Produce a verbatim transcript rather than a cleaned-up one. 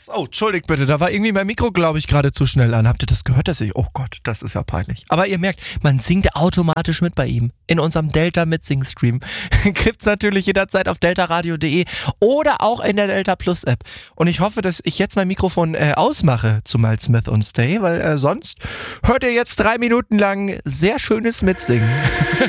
Oh, entschuldigt bitte, da war irgendwie mein Mikro, glaube ich, gerade zu schnell an. Habt ihr das gehört, dass ich... Oh Gott, das ist ja peinlich. Aber ihr merkt, man singt automatisch mit bei ihm. In unserem Delta Mitsing-Stream. Gibt's natürlich jederzeit auf deltaradio punkt de oder auch in der Delta Plus App. Und ich hoffe, dass ich jetzt mein Mikrofon äh, ausmache zu Miles Smith und Stay, weil äh, sonst hört ihr jetzt drei Minuten lang sehr schönes Mitsingen.